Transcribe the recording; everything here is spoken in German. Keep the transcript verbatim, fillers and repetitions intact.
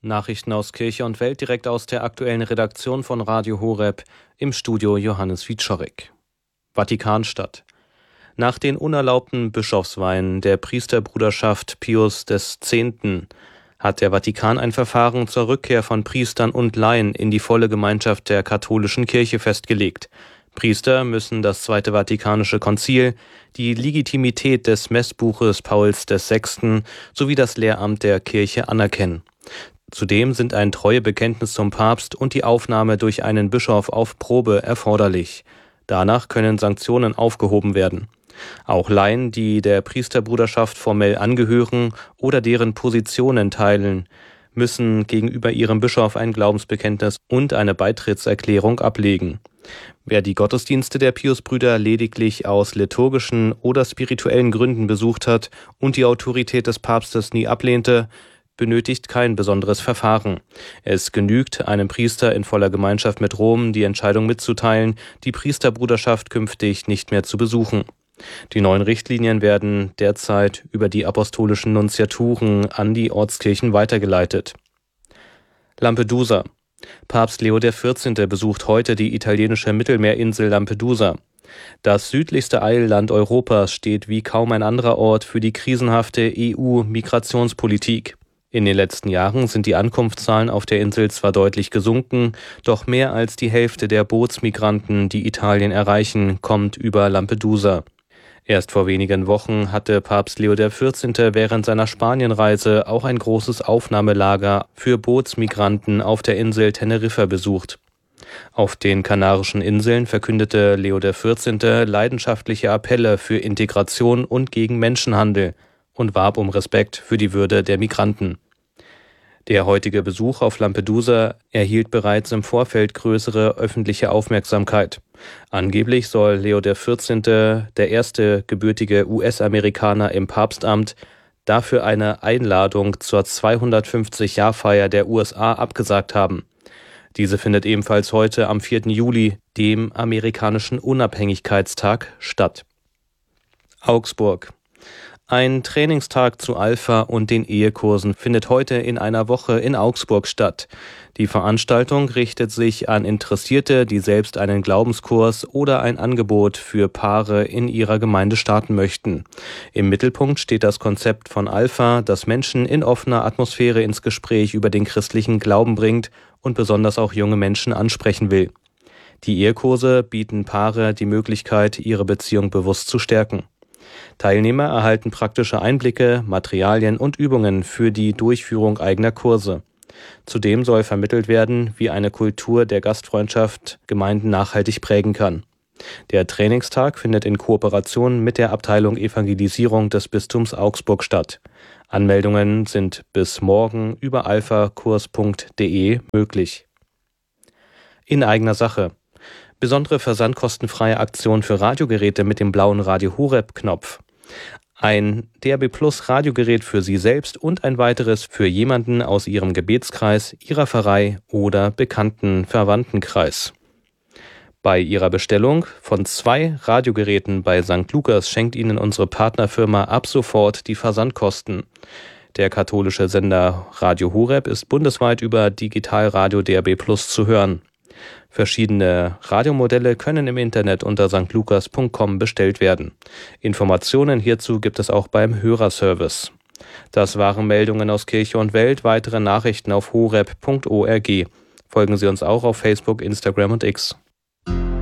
Nachrichten aus Kirche und Welt direkt aus der aktuellen Redaktion von Radio Horeb, im Studio Johannes Wieczorek. Vatikanstadt. Nach den unerlaubten Bischofsweihen der Priesterbruderschaft Pius X. hat der Vatikan ein Verfahren zur Rückkehr von Priestern und Laien in die volle Gemeinschaft der katholischen Kirche festgelegt. Priester müssen das Zweite Vatikanische Konzil, die Legitimität des Messbuches Pauls der Sechsten sowie das Lehramt der Kirche anerkennen. Zudem sind ein Treuebekenntnis zum Papst und die Aufnahme durch einen Bischof auf Probe erforderlich. Danach können Sanktionen aufgehoben werden. Auch Laien, die der Priesterbruderschaft formell angehören oder deren Positionen teilen, müssen gegenüber ihrem Bischof ein Glaubensbekenntnis und eine Beitrittserklärung ablegen. Wer die Gottesdienste der Piusbrüder lediglich aus liturgischen oder spirituellen Gründen besucht hat und die Autorität des Papstes nie ablehnte, benötigt kein besonderes Verfahren. Es genügt, einem Priester in voller Gemeinschaft mit Rom die Entscheidung mitzuteilen, die Priesterbruderschaft künftig nicht mehr zu besuchen. Die neuen Richtlinien werden derzeit über die apostolischen Nunziaturen an die Ortskirchen weitergeleitet. Lampedusa. Papst Leo der vierzehnte. besucht heute die italienische Mittelmeerinsel Lampedusa. Das südlichste Eiland Europas steht wie kaum ein anderer Ort für die krisenhafte E U-Migrationspolitik. In den letzten Jahren sind die Ankunftszahlen auf der Insel zwar deutlich gesunken, doch mehr als die Hälfte der Bootsmigranten, die Italien erreichen, kommt über Lampedusa. Erst vor wenigen Wochen hatte Papst Leo der vierzehnte. während seiner Spanienreise auch ein großes Aufnahmelager für Bootsmigranten auf der Insel Teneriffa besucht. Auf den Kanarischen Inseln verkündete Leo der vierzehnte. leidenschaftliche Appelle für Integration und gegen Menschenhandel und warb um Respekt für die Würde der Migranten. Der heutige Besuch auf Lampedusa erhielt bereits im Vorfeld größere öffentliche Aufmerksamkeit. Angeblich soll Leo der vierzehnte. der erste gebürtige U S-Amerikaner im Papstamt dafür eine Einladung zur zweihundertfünfzig-Jahr-Feier der U S A abgesagt haben. Diese findet ebenfalls heute am vierten Juli, dem amerikanischen Unabhängigkeitstag, statt. Augsburg. Ein Trainingstag zu Alpha und den Ehekursen findet heute in einer Woche in Augsburg statt. Die Veranstaltung richtet sich an Interessierte, die selbst einen Glaubenskurs oder ein Angebot für Paare in ihrer Gemeinde starten möchten. Im Mittelpunkt steht das Konzept von Alpha, das Menschen in offener Atmosphäre ins Gespräch über den christlichen Glauben bringt und besonders auch junge Menschen ansprechen will. Die Ehekurse bieten Paare die Möglichkeit, ihre Beziehung bewusst zu stärken. Teilnehmer erhalten praktische Einblicke, Materialien und Übungen für die Durchführung eigener Kurse. Zudem soll vermittelt werden, wie eine Kultur der Gastfreundschaft Gemeinden nachhaltig prägen kann. Der Trainingstag findet in Kooperation mit der Abteilung Evangelisierung des Bistums Augsburg statt. Anmeldungen sind bis morgen über alphakurs punkt de möglich. In eigener Sache. Besondere versandkostenfreie Aktion für Radiogeräte mit dem blauen Radio Horeb-Knopf. Ein D A B Plus Radiogerät für Sie selbst und ein weiteres für jemanden aus Ihrem Gebetskreis, Ihrer Pfarrei oder bekannten Verwandtenkreis. Bei Ihrer Bestellung von zwei Radiogeräten bei Sankt Lukas schenkt Ihnen unsere Partnerfirma ab sofort die Versandkosten. Der katholische Sender Radio Horeb ist bundesweit über Digitalradio D A B Plus zu hören. Verschiedene Radiomodelle können im Internet unter sanktlukas punkt com bestellt werden. Informationen hierzu gibt es auch beim Hörerservice. Das waren Meldungen aus Kirche und Welt, weitere Nachrichten auf horeb punkt org. Folgen Sie uns auch auf Facebook, Instagram und X.